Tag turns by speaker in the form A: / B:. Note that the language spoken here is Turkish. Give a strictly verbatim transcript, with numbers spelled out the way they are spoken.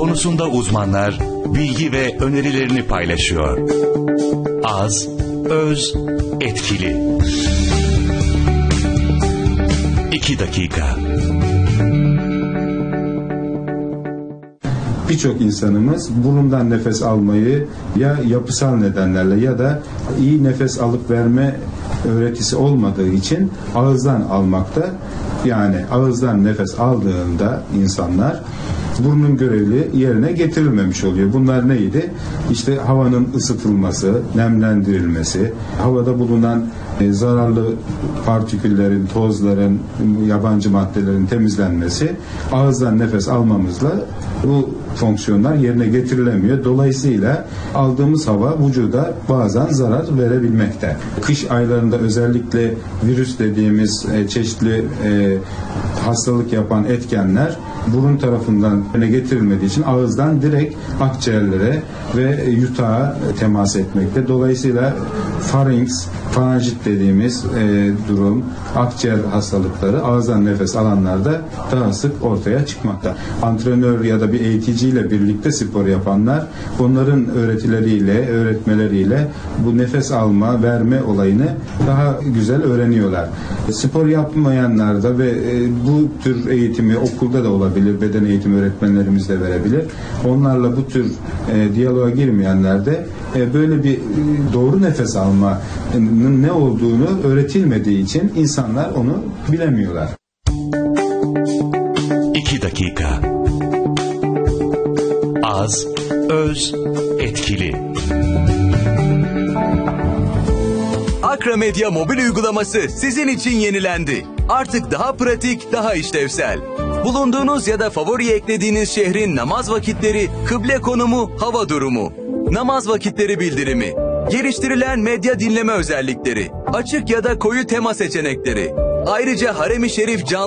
A: konusunda uzmanlar bilgi ve önerilerini paylaşıyor. Az, öz, etkili. İki dakika.
B: Birçok insanımız burundan nefes almayı ya yapısal nedenlerle ya da iyi nefes alıp verme öğretisi olmadığı için ağızdan almakta. Yani ağızdan nefes aldığında insanlar burnun görevi yerine getirilmemiş oluyor. Bunlar neydi? İşte havanın ısıtılması, nemlendirilmesi, havada bulunan e, zararlı partiküllerin, tozların, yabancı maddelerin temizlenmesi, ağızdan nefes almamızla bu fonksiyonlar yerine getirilemiyor. Dolayısıyla aldığımız hava vücuda bazen zarar verebilmekte. Kış aylarında özellikle virüs dediğimiz e, çeşitli e, hastalık yapan etkenler burun tarafından yerine getirilmediği için ağızdan direkt akciğerlere ve yutağa temas etmekte. Dolayısıyla farinks, faranjit dediğimiz e, durum, akciğer hastalıkları ağızdan nefes alanlarda daha sık ortaya çıkmakta. Antrenör ya da bir eğiticiyle birlikte spor yapanlar bunların öğretileriyle, öğretmeleriyle bu nefes alma, verme olayını daha güzel öğreniyorlar. Spor yapmayanlarda ve e, bu tür eğitimi okulda da olabilir, beden eğitimi öğretmenlerimiz de verebilir. Onlarla bu tür e, diyaloğa girmeyenlerde e, böyle bir e, doğru nefes almanın ne olduğunu öğretilmediği için insanlar onu bilemiyorlar.
A: İki dakika. Az, öz, etkili.
C: Akra Medya mobil uygulaması sizin için yenilendi. Artık daha pratik, daha işlevsel. Bulunduğunuz ya da favoriye eklediğiniz şehrin namaz vakitleri, kıble konumu, hava durumu, namaz vakitleri bildirimi, geliştirilen medya dinleme özellikleri, açık ya da koyu tema seçenekleri. Ayrıca Harem-i Şerif canlı